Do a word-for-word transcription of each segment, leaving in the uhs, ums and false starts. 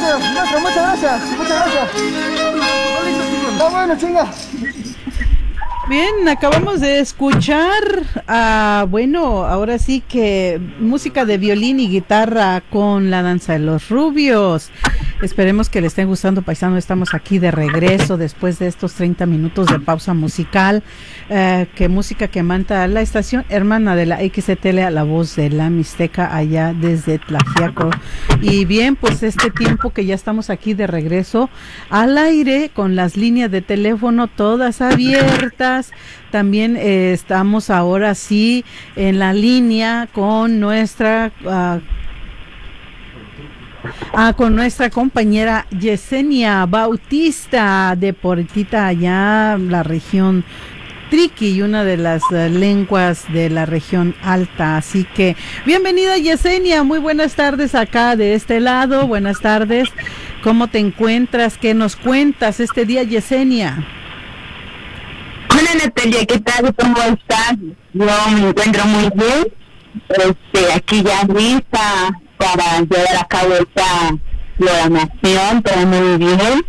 gracias, maestro, muchas gracias, muchas gracias. Está bueno, chinga. Bien, acabamos de escuchar, uh, bueno, ahora sí que música de violín y guitarra con La Danza de los Rubios. Esperemos que les estén gustando, paisano. Estamos aquí de regreso después de estos treinta minutos de pausa musical. Uh, que música que manda la estación hermana de la X T L, a la voz de la Mixteca allá desde Tlaxiaco. Y bien, pues este tiempo que ya estamos aquí de regreso al aire con las líneas de teléfono todas abiertas. También eh, estamos ahora sí en la línea con nuestra uh, ah, con nuestra compañera Yesenia Bautista de Portita, allá la región Triqui, y una de las uh, lenguas de la región alta. Así que bienvenida, Yesenia, muy buenas tardes acá de este lado. Buenas tardes, ¿cómo te encuentras? ¿Qué nos cuentas este día, Yesenia? Hola, Natalia, ¿qué tal? ¿Cómo estás? Yo me encuentro muy bien, este, aquí ya lista para llevar a cabo esta programación, todo muy bien.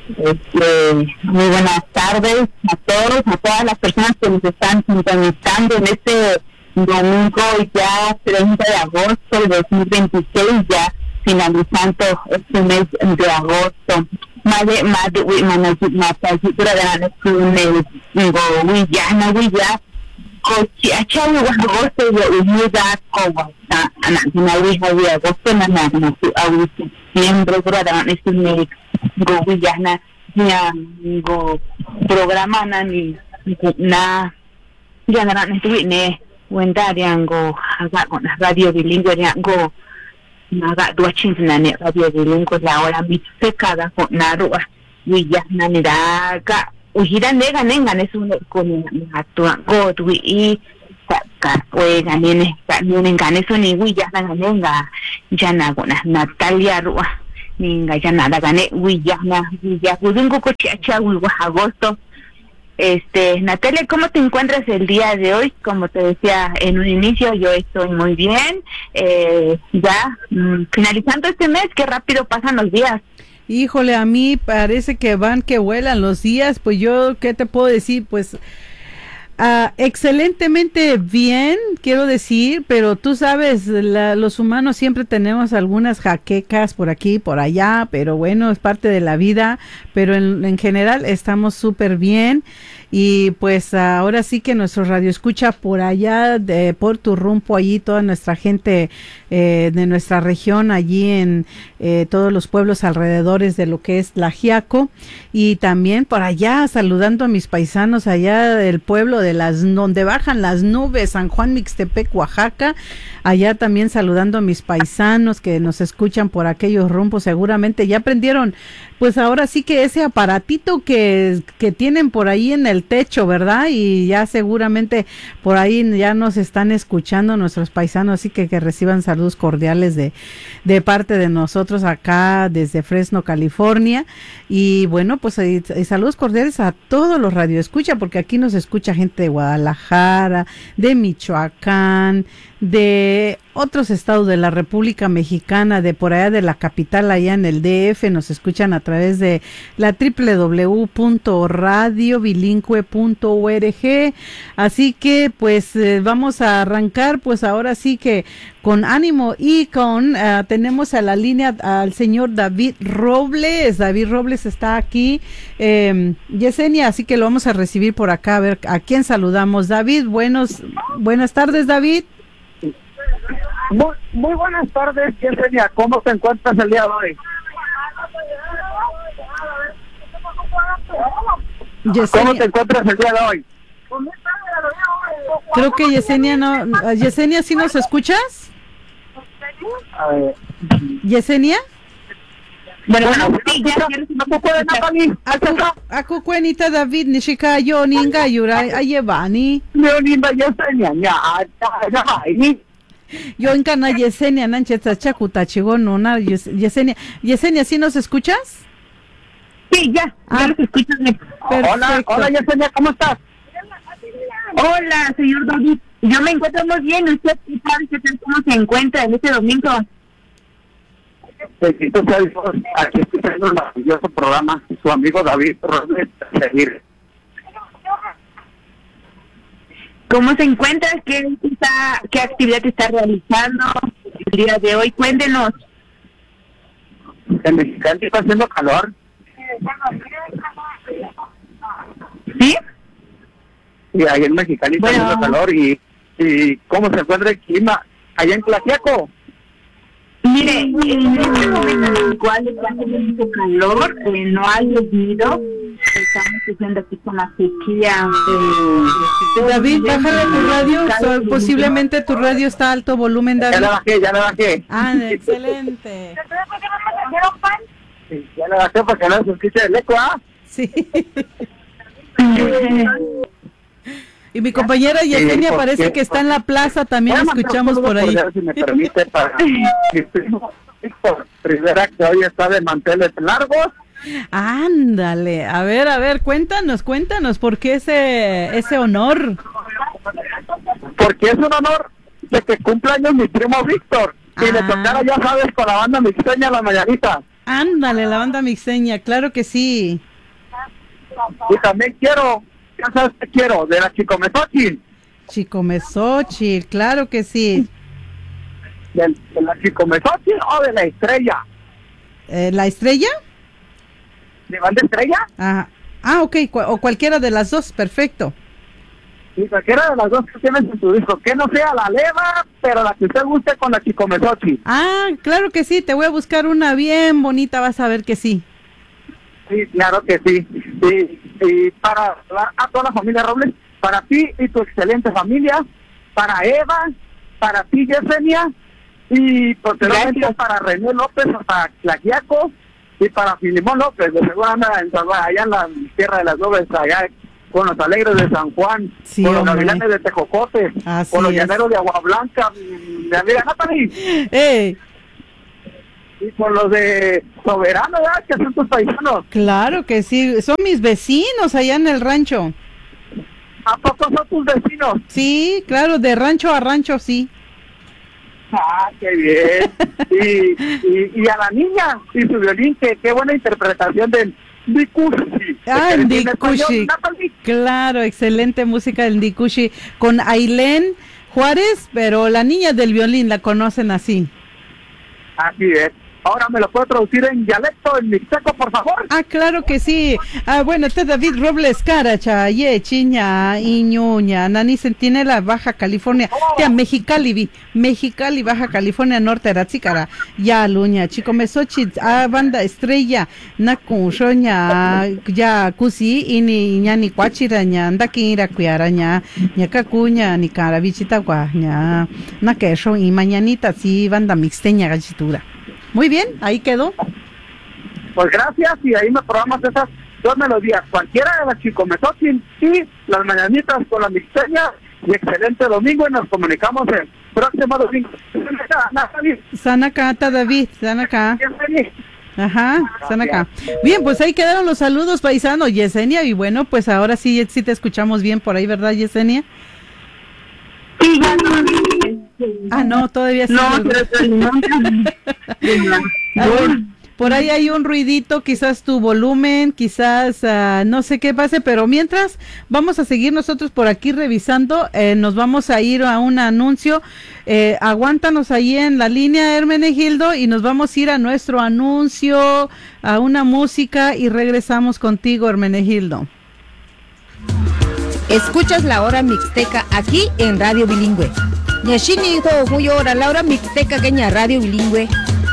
Este, muy buenas tardes a todos, a todas las personas que nos están sintonizando en este domingo ya treinta de agosto de dos mil veintiséis, ya finalizando este mes de agosto. Made made wi manajit mata sura dan ne ngo wi ya na wi ya ko chi acha wi wa agosto ya wi da ko wa ta ana na wi ha wi agosto na na na tu awi septiembre sura dan ne ngo wi ya na ya ngo programa na ni na ya na na tu ne wenda ya ngo aga con radio bilingüe ya ngo naga dua chinna ne radio bilingüe la hora Mixteca da con narua wi ya na ni da ka ujira nega nenga ne su con atua go tu i ka ka we ga ne ne ka ne nga ne su ni wi ya na nenga ya na con Natalia rua ninga ya nada gane wi ya na wi ya kudungo ko chacha wi wa agosto. Este, Natalia, ¿cómo te encuentras el día de hoy? Como te decía en un inicio, yo estoy muy bien. Eh, ya mmm, finalizando este mes, qué rápido pasan los días. Híjole, a mí parece que van que vuelan los días. Pues yo, ¿qué te puedo decir? Pues Uh, excelentemente bien, quiero decir, pero tú sabes, la, los humanos siempre tenemos algunas jaquecas por aquí y por allá, pero bueno, es parte de la vida, pero en, en general estamos súper bien. Y pues ahora sí que nuestro radio escucha por allá, de, por Turrumpo, allí toda nuestra gente eh, de nuestra región, allí en eh, todos los pueblos alrededores de lo que es Tlaxiaco, y también por allá saludando a mis paisanos allá del pueblo de las donde bajan las nubes, San Juan Mixtepec, Oaxaca, allá también saludando a mis paisanos que nos escuchan por aquellos rumbos. Seguramente ya aprendieron, pues ahora sí que ese aparatito que, que tienen por ahí en el techo, ¿verdad? Y ya seguramente por ahí ya nos están escuchando nuestros paisanos, así que que reciban saludos cordiales de, de parte de nosotros acá desde Fresno, California. Y bueno, pues y, y saludos cordiales a todos los radioescucha, porque aquí nos escucha gente de Guadalajara, de Michoacán, de otros estados de la República Mexicana, de por allá de la capital, allá en el D F, nos escuchan a través de la doble u doble u doble u punto radio bilingüe punto org. Así que pues eh, vamos a arrancar pues ahora sí que con ánimo y con uh, tenemos a la línea al señor David Robles. David Robles está aquí, eh, Yesenia, así que lo vamos a recibir por acá, a ver a quién saludamos. David, buenos buenas tardes, David. Muy, muy buenas tardes, Yesenia. ¿Cómo te encuentras el día de hoy? Yesenia. ¿Cómo te encuentras el día de hoy? Creo que Yesenia no. Yesenia, ¿sí nos escuchas? Eh, ¿Yesenia? Bueno, bueno, sí, ya, ya no se puede, Natalie. Ako cuenita David nishika yo ninga yura ayevani. Leoninda Yesenia, ya, ya, ya. Yo en cana Yesenia nancheta chakuta chigono na Yesenia. Yesenia, ¿sí nos escuchas? Sí, ya, ah, ya los escucho. Hola, hola Yesenia, ¿cómo estás? Hola, señor David. Yo me encuentro muy bien. ¿Usted qué tal? ¿Qué tal? ¿Cómo se encuentra en este domingo? Bendito sea Dios, aquí escuchando el maravilloso programa, su amigo David Robles Seguir. ¿Cómo se encuentra? ¿Qué, está, ¿Qué actividad está realizando el día de hoy? Cuéntenos. En Mexicali está haciendo calor. ¿Sí? Y ahí en Mexicali está Bueno. haciendo calor. Y, y ¿cómo se encuentra el clima? Allá en Tlaxiaco. Mire, en este momento en el cual está haciendo mucho calor, eh, no ha llovido, estamos sufriendo aquí con la sequía. Eh, David, bájale tu radio, so- posiblemente tu radio está a alto volumen, Ya David. la bajé, ya la bajé. Ah, excelente. Sí, ya la bajé porque no se escucha el eco, ¿ah? Sí. Y mi compañera Yesenia ¿por parece qué? que está en la plaza, también la Voy a mandar escuchamos un por saludo ahí. cordial, si me permite, para mi primo Víctor Rivera, que hoy está de manteles largos. Ándale, a ver, a ver, cuéntanos, cuéntanos, ¿por qué ese, ese honor? Porque es un honor de que cumpla años mi primo Víctor. Y Ah. le tocara, ya sabes, con la banda mixteña la mañanita. Ándale, la banda mixteña, claro que sí. Y también quiero, ya sabes que quiero, de la Chicomezochil. Chico Mesochil, claro que sí. De, de la Chicomezochil o de la Estrella. Eh, ¿La estrella? ¿De banda Estrella? Ah, ah, ok, cu- o cualquiera de las dos, perfecto. Y cualquiera de las dos que tienes en tu disco. Que no sea la leva, pero la que usted guste con la Chicomezochil. Ah, claro que sí, te voy a buscar una bien bonita, vas a ver que sí. Sí, claro que sí. Y, y para la- a toda la familia Robles, para ti y tu excelente familia, para Eva, para ti Yesenia, y posteriormente Gracias. para René López, para Tlaxiaco, y para Filimón López, de seguro anda en Salva- allá en la tierra de las nubes, allá con los alegres de San Juan, Sí, con los hombre. gavilanes de Tejocote, Así con los es. llaneros de Agua Blanca, mi amiga Natalie, ¡Eh! y con los de Soberano, ¿verdad? Que son tus paisanos. Claro que sí, son mis vecinos allá en el rancho. ¿A poco son tus vecinos? Sí, claro, de rancho a rancho, sí. Ah, qué bien. Y, y, y a la niña y su violín, que qué buena interpretación del Ndikushi. Ah, En Ndikushi. español, Natalie. Claro, excelente música del Ndikushi con Ailén Juárez, pero la niña del violín la conocen así. Así es. Ahora me lo puede traducir en dialecto, en mixteco, por favor. Ah, claro que sí. Ah, bueno, este David Robles Caracha, ye, chiña, iñuña, nani Centinela, Baja California, ya, Mexicali, vi, Mexicali, Baja California Norte, Ratzícara, ya, luña, chico mesochi, ah, banda estrella, naku, shoña, ya, kusi, ini, ña, ni cuachira, ña, ndaki, ira, cuiara, ña, ña, cacuña, ni cara, bichita, gua, ña, na, que eso, y mañanita, sí, banda mixteña, gachitura. Muy bien, ahí quedó. Pues gracias, y ahí me programas esas dos melodías, cualquiera de las Chicomezochil y las mañanitas con la mixteña, y excelente domingo, y nos comunicamos el próximo domingo. Natalie, Sana acá, David, sana acá. bienvenido. Ajá, sana acá. Bien, pues ahí quedaron los saludos, paisano, Yesenia, y bueno, pues ahora sí, sí te escuchamos bien por ahí, ¿verdad, Yesenia? Sí, ya no. Ah, no, todavía sí. No, ¿verdad? pero no. A ver, por ahí hay un ruidito, quizás tu volumen, quizás uh, no sé qué pase, pero mientras vamos a seguir nosotros por aquí revisando, eh, nos vamos a ir a un anuncio, eh, aguántanos ahí en la línea, Hermenegildo, y nos vamos a ir a nuestro anuncio, a una música y regresamos contigo, Hermenegildo. Escuchas la hora mixteca aquí en Radio Bilingüe. Nyashini ho muy hora la hora mixteca queña Radio Bilingüe.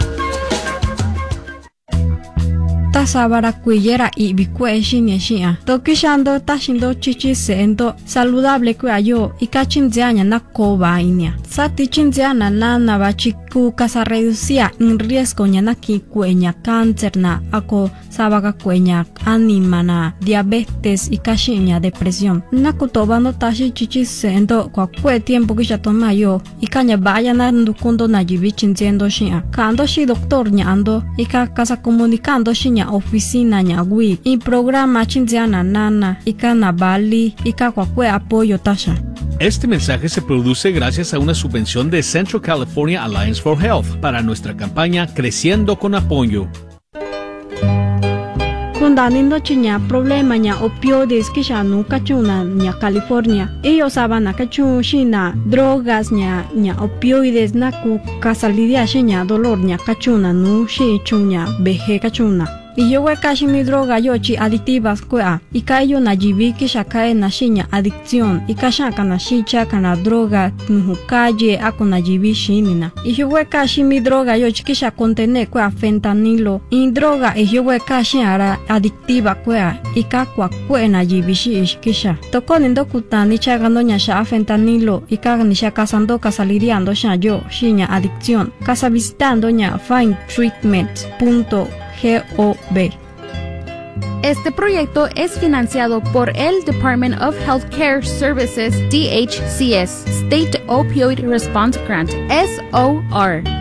Tasabara cuillera y bicue shiniashia. Tokishando tashindo chichi sendo saludable cuayo y cachinziaña na coba inia. Sati chinziana nana bachiku casa reducía en riesgo ñana ki cueña cáncer na ako sabaga cueña anima na diabetes y cachiña depresión. Nakutobando tashi chichi sendo kwa kue tiempo que ya toma yo y caña vaya na ndukundo na jibi chinziendo shia. Kando shi doctor ñando y ka casa comunicando shiña oficina nya wi y programa chinziana nana y kana bali y ka kwa kue apoyo tasha. Este mensaje se produce gracias a una subvención de Central California Alliance for Health para nuestra campaña Creciendo con Apoyo. Kundanindo chiña problema ña opioides que ya no cachuna ña California. Ellos saben que chuna drogas ña ña opioides na ku casalidia ña dolor ña cachuna no shi chuña beje cachuna. Y yo voy casi mi droga yo chi adictivas kuea y kayo na jibi que ya cae na shiña adicción y kasha kana shicha kana droga nuhu calle ako na jibi shinina. Y yo voy casi mi droga yo chi que ya contene kuea fentanilo y droga y yo voy casi ara adictiva kuea y kakwa kue na jibi shi ishkisha. Toko nindo kutani chagando nya sha fentanilo y kaga ni sha kasando kasaliriando sha yo shiña adicción. Casa visitando nya find treatment punto gov. Este proyecto es financiado por el Department of Healthcare Services, D H C S, State Opioid Response Grant, S O R.